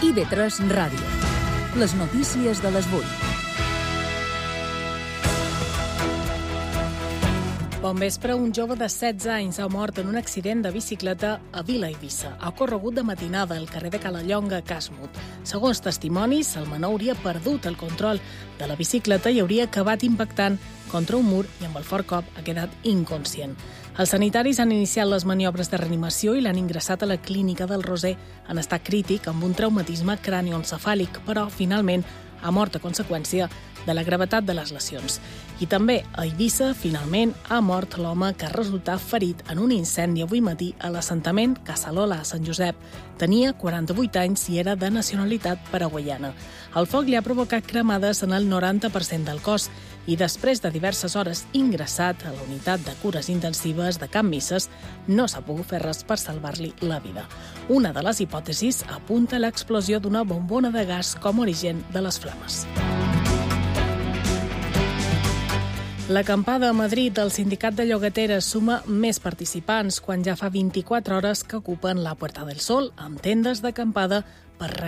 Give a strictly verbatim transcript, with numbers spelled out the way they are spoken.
I V tres Ràdio. Les notícies de les vuit. Bon vespre, un jove de setze anys ha mort en un accident de bicicleta a Vila Eivissa. Ha ocorregut de matinada al carrer de Calallonga, a Casmut. Segons testimonis, el menor hauria perdut el control de la bicicleta i hauria acabat impactant contra un mur i amb el fort cop ha quedat inconscient. Els sanitaris han iniciat les maniobres de reanimació i l'han ingressat a la clínica del Roser en estat crític amb un traumatisme cranioencefàlic, però finalment ha mort a conseqüència de la gravetat de les lesions. I també a Eivissa, finalment, ha mort l'home que resultà ferit en un incendi avui matí a l'assentament Casalola, a Sant Josep. Tenia quaranta-vuit anys i era de nacionalitat paraguaiana. El foc li ha provocat cremades en el noranta per cent del cos i després de diverses hores ingressat a la unitat de cures intensives de Can Misses, no s'ha pogut fer res per salvar-li la vida. Una de les hipòtesis apunta a l'explosió d'una bombona de gas com a origen de les flames. L'acampada a Madrid del Sindicat de Llogateres suma més participants quan ja fa vint-i-quatre hores que ocupen la Puerta del Sol amb tendes d'acampada per